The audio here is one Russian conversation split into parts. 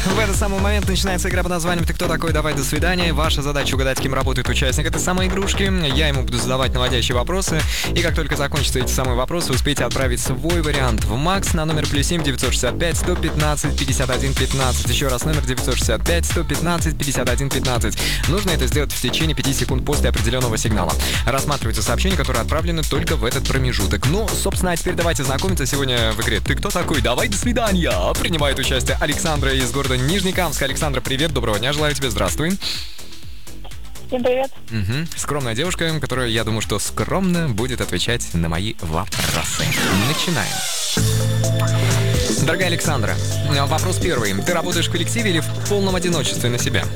В этот самый момент начинается игра под названием «Ты кто такой? Давай, до свидания». Ваша задача угадать, кем работает участник этой самой игрушки. Я ему буду задавать наводящие вопросы. И как только закончатся эти самые вопросы, успейте отправить свой вариант в МАКС на номер +7 965 115 51 15. Еще раз, номер 965 115 51 15. Нужно это сделать в течение 5 секунд после определенного сигнала. Рассматриваются сообщения, которые отправлены только в этот промежуток. Ну, собственно, а теперь давайте знакомиться. Сегодня в игре «Ты кто такой? Давай, до свидания». Принимает участие Александра из города Нижнекамск. Александра, привет, доброго дня, желаю тебе, здравствуй. Всем привет. Скромная девушка, которая, я думаю, что скромно будет отвечать на мои вопросы. Начинаем. Дорогая Александра, вопрос первый. Ты работаешь в коллективе или в полном одиночестве на себя?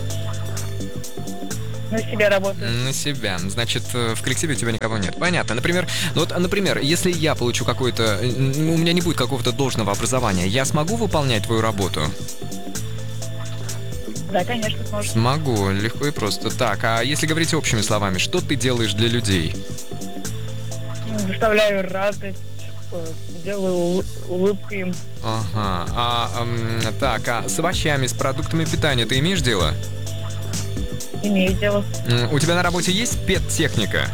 На себя работаю. На себя. Значит, в коллективе у тебя никого нет. Понятно. Например, например, если я получу какое-то... У меня не будет какого-то должного образования, я смогу выполнять твою работу? Да, конечно, сможешь. Смогу, легко и просто. Так, а если говорить общими словами, что ты делаешь для людей? Доставляю радость, делаю улыбку им. Ага. Так, а с овощами, с продуктами питания ты имеешь дело? Имею дело. У тебя на работе есть педтехника?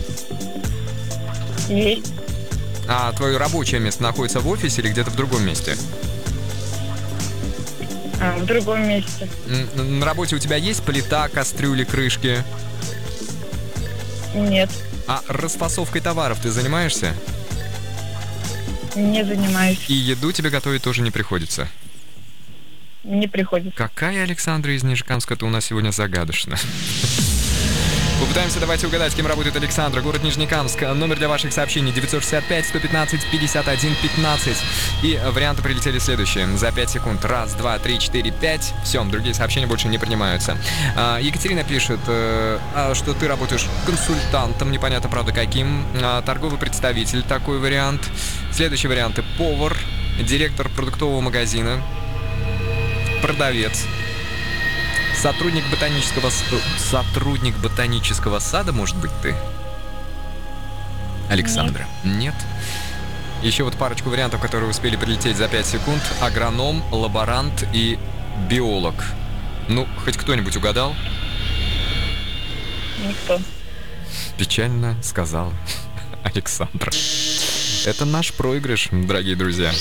Есть. А твое рабочее место находится в офисе или где-то в другом месте? В другом месте. На работе у тебя есть плита, кастрюли, крышки? Нет. А расфасовкой товаров ты занимаешься? Не занимаюсь. И еду тебе готовить тоже не приходится? Не приходится. Какая Александра из Нижекамска-то у нас сегодня загадочна? Попытаемся, давайте угадать, кем работает Александра. Город Нижнекамск. Номер для ваших сообщений 965 115 51 15. И варианты прилетели следующие. За 5 секунд. 1, 2, 3, 4, 5. Все, другие сообщения больше не принимаются. Екатерина пишет, что ты работаешь консультантом, непонятно, правда, каким. Торговый представитель, такой вариант. Следующие варианты. Повар, директор продуктового магазина, продавец, сотрудник ботанического сада, может быть, ты? Александра? Нет. Еще вот парочку вариантов, которые успели прилететь за 5 секунд. Агроном, лаборант и биолог. Ну, хоть кто-нибудь угадал? Никто. Печально сказал Александра. Это наш проигрыш, дорогие друзья.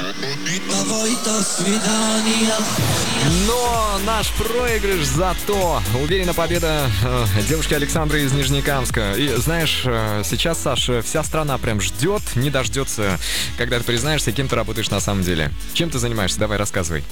Но наш проигрыш зато уверена победа девушки Александры из Нижнекамска. И знаешь, сейчас, Саша, вся страна прям ждет, не дождется, когда ты признаешься, кем ты работаешь на самом деле. Чем ты занимаешься? Давай, рассказывай.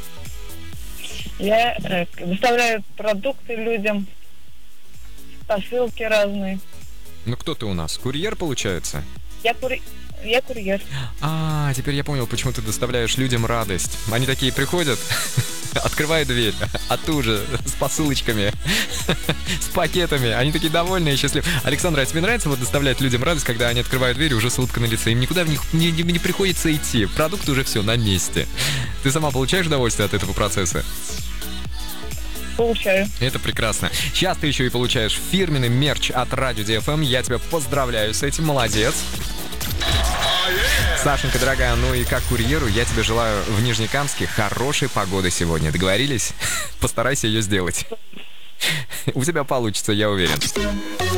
Я доставляю продукты людям, посылки разные. Ну кто ты у нас? Курьер, получается? Я курьер. Теперь я понял, почему ты доставляешь людям радость. Они такие приходят, открывают дверь, а ты уже с посылочками, с пакетами. Они такие довольные и счастливые. Александра, а тебе нравится вот доставлять людям радость, когда они открывают дверь уже с улыбкой на лице? Им никуда в них не приходится идти. Продукты уже все на месте. Ты сама получаешь удовольствие от этого процесса? Получаю. Это прекрасно. Сейчас ты еще и получаешь фирменный мерч от Радио DFM. Я тебя поздравляю с этим, молодец. Сашенька, дорогая, ну и как курьеру я тебе желаю в Нижнекамске хорошей погоды сегодня. Договорились? Постарайся ее сделать. У тебя получится, я уверен.